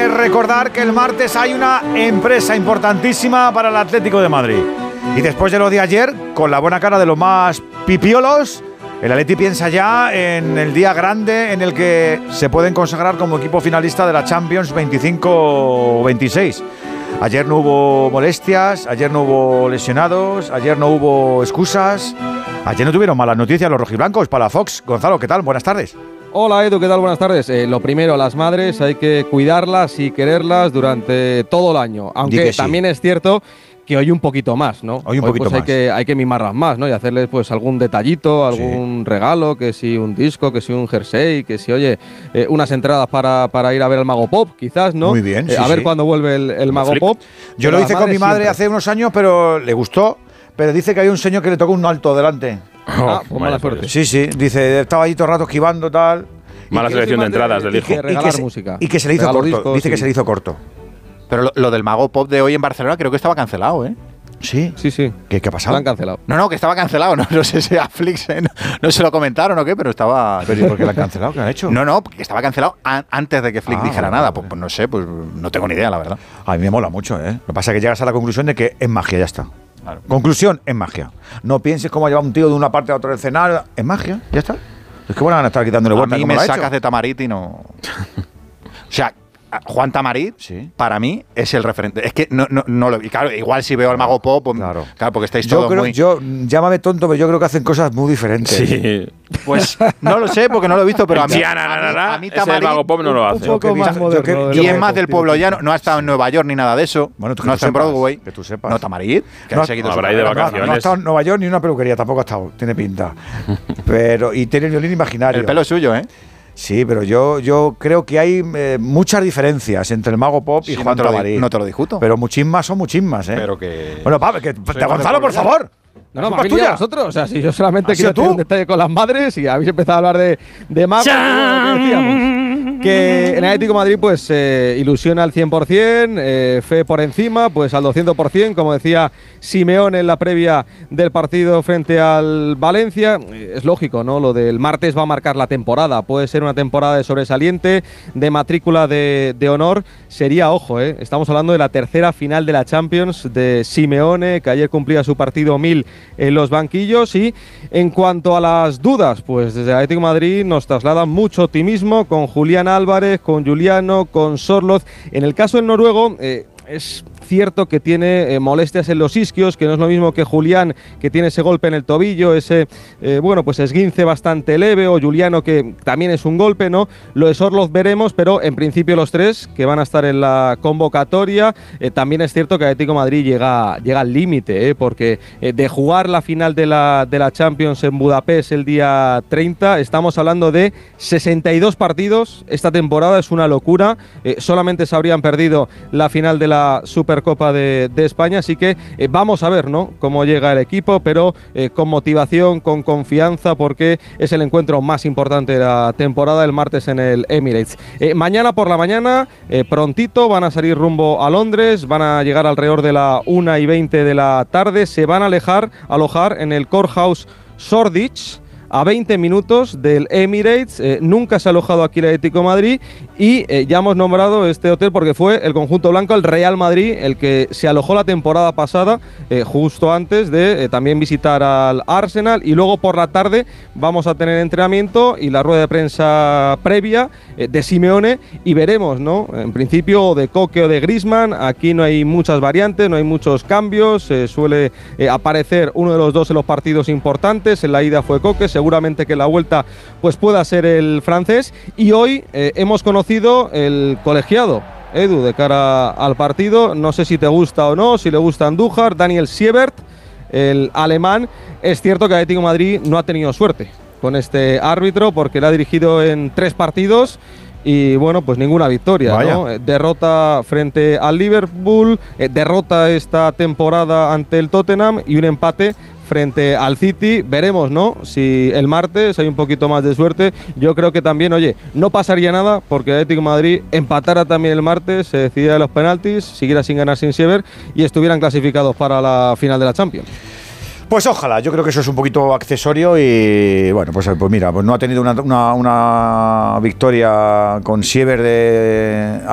que recordar que el martes hay una empresa importantísima para el Atlético de Madrid. Y después de lo de ayer, con la buena cara de los más pipiolos, el Atleti piensa ya en el día grande en el que se pueden consagrar como equipo finalista de la Champions 25-26. Ayer no hubo molestias, ayer no hubo lesionados, ayer no hubo excusas, ayer no tuvieron malas noticias los rojiblancos para Fox. Gonzalo, ¿qué tal? Buenas tardes. Hola Edu, ¿qué tal? Buenas tardes. Lo primero, las madres hay que cuidarlas y quererlas durante todo el año, aunque también es cierto que hoy un poquito más, ¿no? Hoy un poquito pues más. Hay que mimarlas más, ¿no? Y hacerles pues algún detallito, algún regalo, que si un disco, que si un jersey, que si, oye, unas entradas para ir a ver al Mago Pop, quizás, ¿no? Muy bien, a ver cuándo vuelve el Mago Pop. Yo lo hice con mi madre hace unos años, pero le gustó. Pero dice que había un señor que le tocó un alto delante. Pues mala suerte. Sí, dice, estaba allí todo el rato esquivando, tal. Mala selección de entradas del hijo. Y que se le hizo corto. Discos, dice que se le hizo corto. Pero lo del Mago Pop de hoy en Barcelona creo que estaba cancelado, ¿eh? Sí. ¿Qué ha pasado? Lo han cancelado. No, que estaba cancelado. No sé si a Flix no se lo comentaron o qué, pero estaba… ¿Pero y por qué lo han cancelado? ¿Qué han hecho? No, porque estaba cancelado antes de que Flix dijera nada. Pues no sé, pues no tengo ni idea, la verdad. A mí me mola mucho, ¿eh? Lo que pasa es que llegas a la conclusión de que es magia, ya está. Claro. Conclusión, es magia. No pienses cómo ha llevado un tío de una parte a otra del escenario. Es magia, ya está. Es que van a estar quitándole vuelta. A mí me sacas de Tamarit y no… O sea… Juan Tamarit, para mí, es el referente. Es que no lo… Y claro, igual si veo al Mago Pop, pues, claro, porque estáis todos muy… Llámame tonto, pero yo creo que hacen cosas muy diferentes. Sí. Pues no lo sé, porque no lo he visto, pero a mí Tamarit, el Mago Pop no lo hace. Un poco más moderno. Y es más del pueblo llano. No ha estado en Nueva York ni nada de eso. Bueno, no está en Broadway. Que tú sepas. No, Tamarit. Que no, seguido habrá ido de vacaciones. No ha estado en Nueva York ni una peluquería, tampoco ha estado. Tiene pinta. Y tiene el violín imaginario. El pelo es suyo, ¿eh? Sí, pero yo creo que hay muchas diferencias entre el Mago Pop y Juan Tamarit. No te lo discuto. Pero muchísimas son muchísimas, ¿eh? Pero que… Bueno, Pablo, Gonzalo, por favor. No, me habéis liado vosotros. O sea, si yo solamente quiero tener un detalle con las madres y habéis empezado a hablar de magos, ¿qué decíamos? Que en Atlético de Madrid pues ilusiona al 100%, fe por encima, pues al 200%, como decía Simeone en la previa del partido frente al Valencia. Es lógico, ¿no? Lo del martes va a marcar la temporada. Puede ser una temporada de sobresaliente, de matrícula de honor. Sería, ojo, estamos hablando de la tercera final de la Champions de Simeone, que ayer cumplía su partido 1000 en los banquillos. Y en cuanto a las dudas, pues desde Atlético de Madrid nos trasladan mucho optimismo con Julián Álvarez, con Juliano, con Sorloth. En el caso del noruego, es cierto que tiene molestias en los isquios, que no es lo mismo que Julián, que tiene ese golpe en el tobillo, ese pues esguince bastante leve, o Juliano, que también es un golpe, ¿no? Lo de Sorloth veremos, pero en principio los tres que van a estar en la convocatoria. También es cierto que Atlético de Madrid llega al límite, porque de jugar la final de la Champions en Budapest el día 30, estamos hablando de 62 partidos. Esta temporada es una locura. Solamente se habrían perdido la final de la Supercopa de España, así que vamos a ver, ¿no?, cómo llega el equipo, pero con motivación, con confianza, porque es el encuentro más importante de la temporada, el martes en el Emirates. Mañana por la mañana, prontito, van a salir rumbo a Londres, van a llegar alrededor de la 1:20 de la tarde, se van a alojar en el Courthouse Shoreditch, a 20 minutos del Emirates. Nunca se ha alojado aquí el Atlético de Madrid y ya hemos nombrado este hotel porque fue el conjunto blanco, el Real Madrid, el que se alojó la temporada pasada, justo antes de también visitar al Arsenal. Y luego por la tarde vamos a tener entrenamiento y la rueda de prensa previa de Simeone, y veremos, ¿no?, en principio de Koke o de Griezmann. Aquí no hay muchas variantes, no hay muchos cambios, suele aparecer uno de los dos en los partidos importantes. En la ida fue Koke, seguramente que la vuelta pues pueda ser el francés. Y hoy hemos conocido el colegiado, Edu, de cara al partido. No sé si te gusta o no, si le gusta Andújar, Daniel Siebert, el alemán. Es cierto que Atlético de Madrid no ha tenido suerte con este árbitro, porque le ha dirigido en 3 partidos y bueno, pues ninguna victoria, ¿no? Derrota frente al Liverpool, derrota esta temporada ante el Tottenham y un empate frente al City. Veremos, ¿no?, si el martes hay un poquito más de suerte. Yo creo que también, oye, no pasaría nada porque el Atlético de Madrid empatara también el martes, se decidiera los penaltis, siguiera sin ganar sin Siever y estuvieran clasificados para la final de la Champions. Pues ojalá, yo creo que eso es un poquito accesorio y bueno, pues mira, pues no ha tenido una victoria con Siever de